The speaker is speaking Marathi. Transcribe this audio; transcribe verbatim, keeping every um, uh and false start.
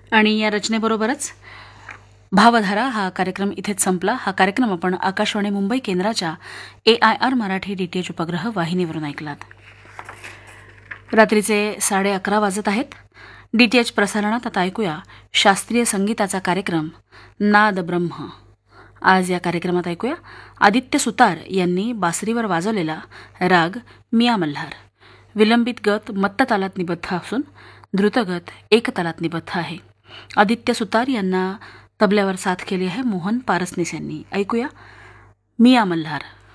आणि या रचनेबरोबरच भावधारा हा कार्यक्रम इथेच संपला. हा कार्यक्रम आपण आकाशवाणी मुंबई केंद्राच्या ए आय आर मराठी डीटीएच उपग्रह वाहिनीवरून ऐकलात. रात्रीचे साडे अकरा वाजत आहेत. डीटीएच प्रसारणात आता ऐकूया शास्त्रीय संगीताचा कार्यक्रम नाद ब्रह्म. आज या कार्यक्रमात ऐकूया आदित्य सुतार यांनी बासरीवर वाजवलेला राग मिया मल्हार. विलंबित गत मत्त तालात निबद्ध असून द्रुतगत एक तालात निबद्ध आहे. आदित्य सुतार यांना तबल्यावर साथ केली आहे मोहन पारसनीस यांनी. ऐकूया मिया मल्हार.